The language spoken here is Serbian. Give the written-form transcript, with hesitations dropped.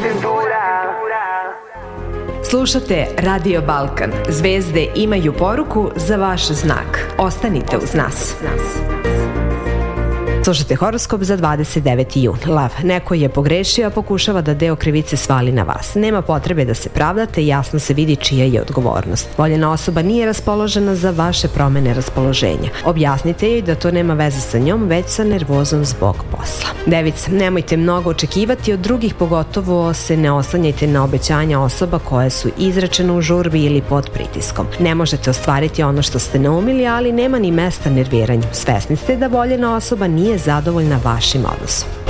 Slušate Radio Balkan. Zvezde imaju poruku za vaš znak. Ostanite uz nas. Slušajte horoskop za 29. jun. Lav, neko je pogrešio, a pokušava da deo krivice svali na vas. Nema potrebe da se pravdate, jasno se vidi čija je odgovornost. Voljena osoba nije raspoložena za vaše promene raspoloženja. Objasnite joj da to nema veze sa njom, već sa nervozom zbog posla. Devica, nemojte mnogo očekivati od drugih, pogotovo se ne oslanjajte na obećanja osoba koje su izrečene u žurbi ili pod pritiskom. Ne možete ostvariti ono što ste naumili, ali nema ni mesta nerviranju. Svesni ste da voljena osoba nije zadovoljna vašim odnosom.